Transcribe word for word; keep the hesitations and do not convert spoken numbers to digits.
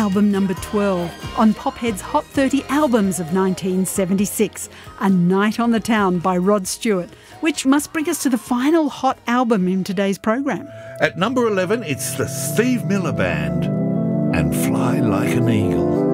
album number twelve on Pophead's Hot thirty Albums of nineteen seventy-six, A Night on the Town by Rod Stewart, which must bring us to the final hot album in today's program. At number eleven, it's the Steve Miller Band and Fly Like an Eagle.